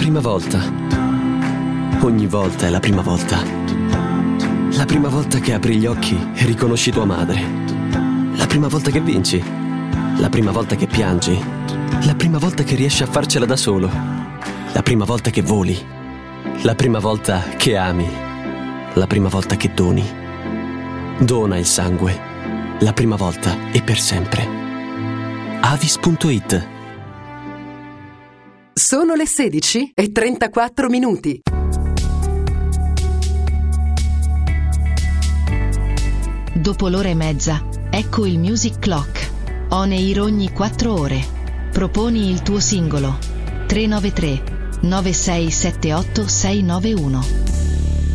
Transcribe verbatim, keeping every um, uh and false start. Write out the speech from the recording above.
prima volta. Ogni volta è la prima volta. La prima volta che apri gli occhi e riconosci tua madre. La prima volta che vinci. La prima volta che piangi. La prima volta che riesci a farcela da solo. La prima volta che voli. La prima volta che ami. La prima volta che doni. Dona il sangue. La prima volta e per sempre. Avis punto it. Sono le sedici e trentaquattro minuti. Dopo l'ora e mezza, ecco il Music Clock. On air ogni quattro ore. Proponi il tuo singolo. tre nove tre nove sei sette otto sei nove uno.